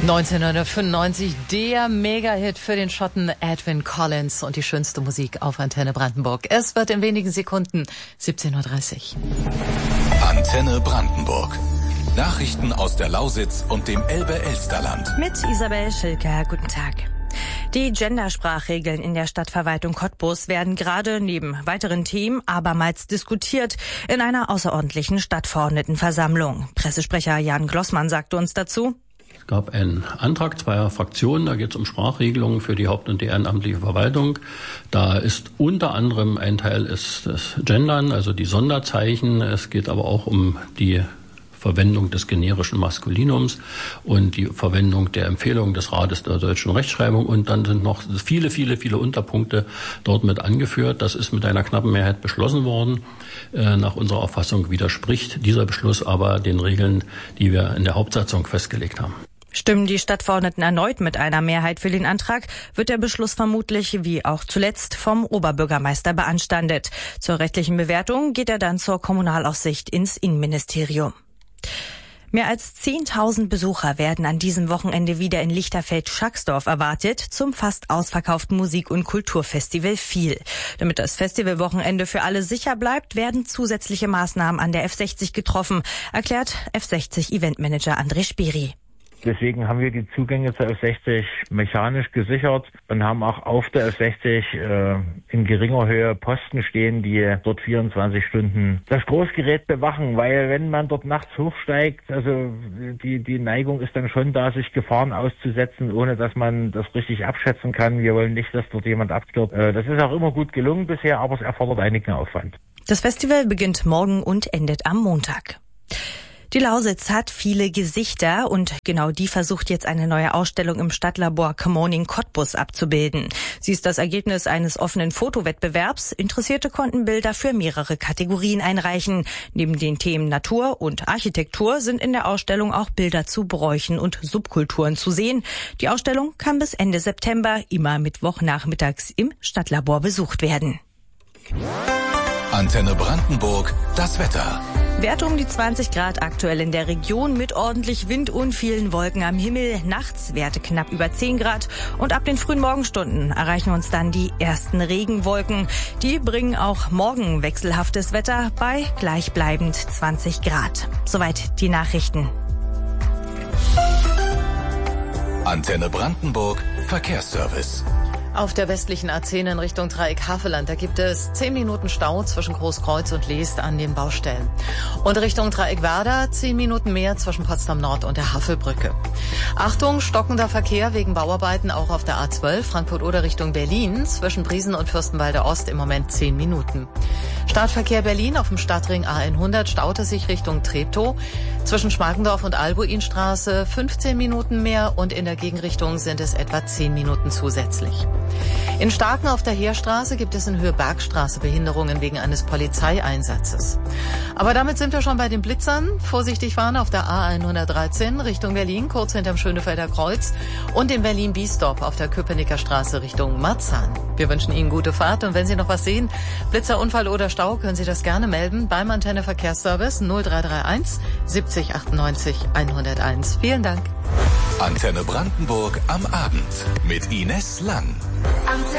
1995 der Mega-Hit für den Schotten Edwyn Collins und die schönste Musik auf Antenne Brandenburg. Es wird in wenigen Sekunden 17:30 Uhr. Antenne Brandenburg. Nachrichten aus der Lausitz und dem Elbe-Elsterland. Mit Isabel Schilker. Guten Tag. Die Gendersprachregeln in der Stadtverwaltung Cottbus werden gerade neben weiteren Themen abermals diskutiert in einer außerordentlichen Stadtverordnetenversammlung. Pressesprecher Jan Glossmann sagte uns dazu: Es gab einen Antrag zweier Fraktionen, da geht es um Sprachregelungen für die Haupt- und die ehrenamtliche Verwaltung. Da ist unter anderem ein Teil ist das Gendern, also die Sonderzeichen. Es geht aber auch um die Verwendung des generischen Maskulinums und die Verwendung der Empfehlungen des Rates der deutschen Rechtschreibung. Und dann sind noch viele Unterpunkte dort mit angeführt. Das ist mit einer knappen Mehrheit beschlossen worden. Nach unserer Auffassung widerspricht dieser Beschluss aber den Regeln, die wir in der Hauptsatzung festgelegt haben. Stimmen die Stadtverordneten erneut mit einer Mehrheit für den Antrag, wird der Beschluss vermutlich, wie auch zuletzt, vom Oberbürgermeister beanstandet. Zur rechtlichen Bewertung geht er dann zur Kommunalaufsicht ins Innenministerium. Mehr als 10.000 Besucher werden an diesem Wochenende wieder in Lichterfeld-Schacksdorf erwartet zum fast ausverkauften Musik- und Kulturfestival FEEL. Damit das Festivalwochenende für alle sicher bleibt, werden zusätzliche Maßnahmen an der F60 getroffen, erklärt F60-Eventmanager André Speri. Deswegen haben wir die Zugänge zur F60 mechanisch gesichert und haben auch auf der F60 in geringer Höhe Posten stehen, die dort 24 Stunden das Großgerät bewachen. Weil wenn man dort nachts hochsteigt, also die Neigung ist dann schon da, sich Gefahren auszusetzen, ohne dass man das richtig abschätzen kann. Wir wollen nicht, dass dort jemand abstürzt. Das ist auch immer gut gelungen bisher, aber es erfordert einigen Aufwand. Das Festival beginnt morgen und endet am Montag. Die Lausitz hat viele Gesichter und genau die versucht jetzt eine neue Ausstellung im Stadtlabor Camoning Cottbus abzubilden. Sie ist das Ergebnis eines offenen Fotowettbewerbs. Interessierte konnten Bilder für mehrere Kategorien einreichen. Neben den Themen Natur und Architektur sind in der Ausstellung auch Bilder zu Bräuchen und Subkulturen zu sehen. Die Ausstellung kann bis Ende September immer Mittwochnachmittags im Stadtlabor besucht werden. Antenne Brandenburg, das Wetter. Werte um die 20 Grad aktuell in der Region mit ordentlich Wind und vielen Wolken am Himmel. Nachts Werte knapp über 10 Grad und ab den frühen Morgenstunden erreichen uns dann die ersten Regenwolken. Die bringen auch morgen wechselhaftes Wetter bei gleichbleibend 20 Grad. Soweit die Nachrichten. Antenne Brandenburg, Verkehrsservice. Auf der westlichen A10 in Richtung Dreieck Havelland, da gibt es 10 Minuten Stau zwischen Großkreuz und Leest an den Baustellen. Und Richtung Dreieck Werder 10 Minuten mehr zwischen Potsdam Nord und der Havelbrücke. Achtung, stockender Verkehr wegen Bauarbeiten auch auf der A12 Frankfurt-Oder Richtung Berlin zwischen Briesen und Fürstenwalde Ost im Moment 10 Minuten. Startverkehr Berlin auf dem Stadtring A100 staute sich Richtung Treptow. Zwischen Schmargendorf und Albuinstraße 15 Minuten mehr und in der Gegenrichtung sind es etwa 10 Minuten zusätzlich. In Starken auf der Heerstraße gibt es in Höhe Bergstraße Behinderungen wegen eines Polizeieinsatzes. Aber damit sind wir schon bei den Blitzern. Vorsichtig fahren auf der A113 Richtung Berlin, kurz hinterm Schönefelder Kreuz und in Berlin-Biesdorf auf der Köpenicker Straße Richtung Marzahn. Wir wünschen Ihnen gute Fahrt und wenn Sie noch was sehen, Blitzer, Unfall oder Stau, können Sie das gerne melden beim Antenne Verkehrsservice 0331 70 98 101. Vielen Dank. Antenne Brandenburg am Abend mit Ines Lang.